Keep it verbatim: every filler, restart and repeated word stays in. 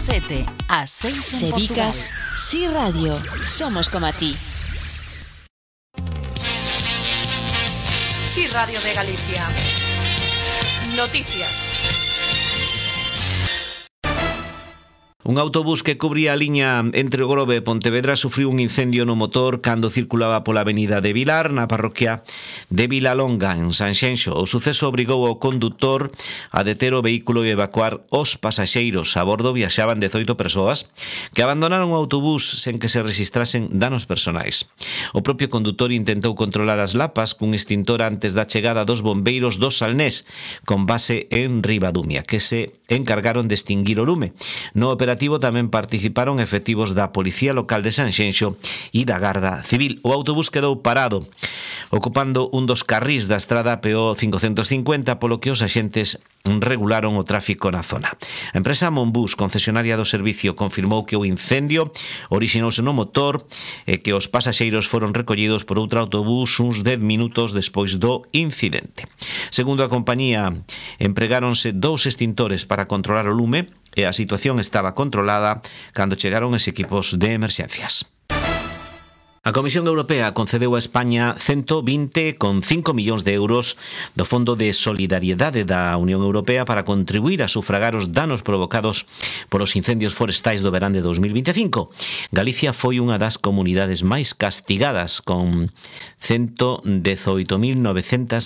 sete ás seis en Portugal. Sevicas, Si Radio, somos como a ti. Si Radio de Galicia. Noticias. Un autobús que cubría a liña entre o Grove e Pontevedra sufriu un incendio no motor cando circulaba pola avenida de Vilar, na parroquia de Vilalonga, en Sanxenxo. O suceso obrigou ao condutor a deter o vehículo e evacuar os pasaxeiros. A bordo viaxaban dezoito persoas que abandonaron o autobús sen que se registrasen danos personais. O propio condutor intentou controlar as lapas cun extintor antes da chegada dos bombeiros do Salnés, con base en Ribadumia, que se encargaron de extinguir o lume. No operativo tamén participaron efectivos da Policía Local de Sanxenxo e da Garda Civil. O autobús quedou parado, ocupando un dos carrís da estrada P O cincocentos cincuenta, polo que os axentes regularon o tráfico na zona. A empresa Monbus, concesionaria do servicio, confirmou que o incendio orixinouse no motor e que os pasaxeiros foron recollidos por outro autobús uns dez minutos despois do incidente. Segundo a compañía, empregáronse dous extintores para controlar o lume e a situación estaba controlada cando chegaron os equipos de emerxencias. A Comisión Europea concedeu a España ciento vinte coma cinco millóns de euros do Fondo de Solidariedade da Unión Europea para contribuir a sufragar os danos provocados por os incendios forestais do verán de dos mil vinte e cinco. Galicia foi unha das comunidades máis castigadas, con ciento dezoito mil novecentas